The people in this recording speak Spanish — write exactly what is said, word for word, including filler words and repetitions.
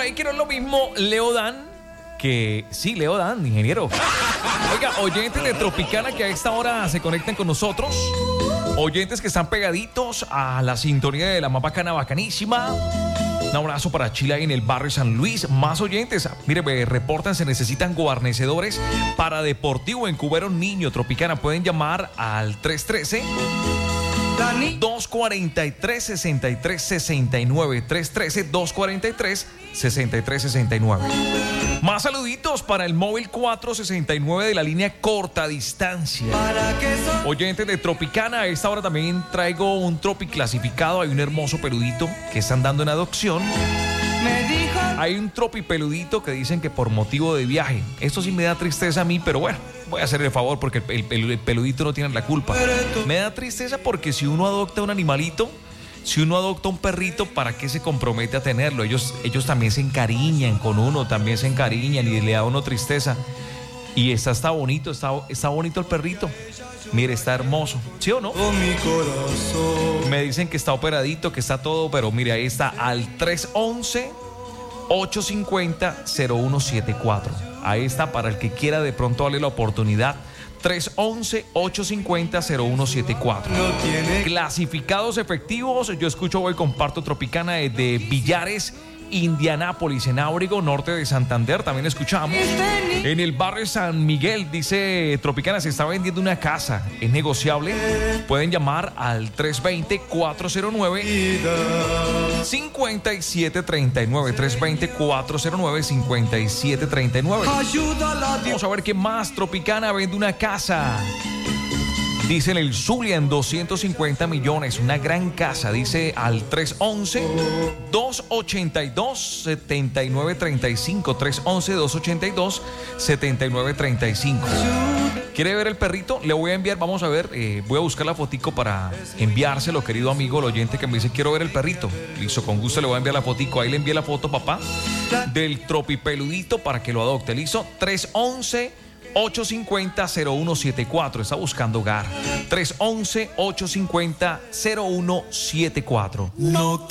ahí que no es lo mismo Leo Dan que... Sí, Leo Dan, ingeniero. Oiga, oyentes de Tropicana que a esta hora se conectan con nosotros. Oyentes que están pegaditos a la sintonía de la más bacana, bacanísima. Un abrazo para Chile ahí en el barrio San Luis. Más oyentes, mire, me reportan, se necesitan guarnecedores para Deportivo en Cubero Niño. Tropicana, pueden llamar al tres uno tres, dos cuatro tres, seis tres seis nueve. tres uno tres, dos cuatro tres, seis tres seis nueve. Más saluditos para el móvil cuatro sesenta y nueve de la línea corta distancia. Oyentes de Tropicana, a esta hora también traigo un tropi clasificado. Hay un hermoso peludito que están dando en adopción. Hay un tropi peludito que dicen que por motivo de viaje. Esto sí me da tristeza a mí, pero bueno, voy a hacerle el favor porque el, el, el peludito no tiene la culpa. Me da tristeza porque si uno adopta un animalito, si uno adopta un perrito, ¿para qué se compromete a tenerlo? Ellos, ellos también se encariñan con uno, también se encariñan y le da a uno tristeza. Y está, está bonito, está, está bonito el perrito. Mire, está hermoso, ¿sí o no? Me dicen que está operadito, que está todo, pero mire, ahí está, al tres once, ocho cincuenta, cero uno siete cuatro. Ahí está, para el que quiera de pronto darle la oportunidad. tres once, ocho cincuenta, cero uno siete cuatro. Clasificados efectivos. Yo escucho hoy, comparto Tropicana desde Villares, Indianápolis, en Áurigo, norte de Santander. También escuchamos en el barrio San Miguel. Dice Tropicana, se está vendiendo una casa, es negociable. Pueden llamar al tres dos cero, cuatro cero nueve, cinco siete tres nueve. tres dos cero, cuatro cero nueve, cinco siete tres nueve. Vamos a ver qué más. Tropicana vende una casa, dice en el Zulia, en doscientos cincuenta millones, una gran casa. Dice al tres once, dos ochenta y dos, setenta y nueve treinta y cinco. tres once, dos ochenta y dos, setenta y nueve treinta y cinco. ¿Quiere ver el perrito? Le voy a enviar, vamos a ver, eh, voy a buscar la fotico para enviárselo, querido amigo, el oyente que me dice quiero ver el perrito. Listo, con gusto le voy a enviar la fotico. Ahí le envié la foto, papá, del tropipeludito para que lo adopte. Listo, tres once, ocho cincuenta, cero uno siete cuatro. Está buscando hogar. tres once, ocho cincuenta, cero uno siete cuatro. No